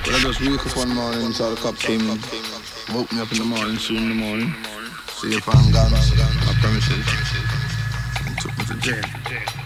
But I just wake up one morning, saw the cop came in. Woke me up in the morning, 2 in the morning. See if I'm gone, my premises. And took me to jail.